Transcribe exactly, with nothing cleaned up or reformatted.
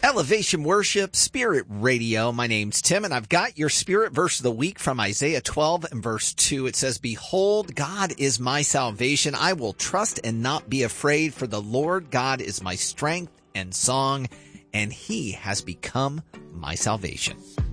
Elevation Worship, Spirit Radio. My name's Tim, and I've got your Spirit verse of the week from Isaiah twelve and verse two. It says, "Behold, God is my salvation. I will trust and not be afraid, for the Lord God is my strength and song, and he has become my salvation."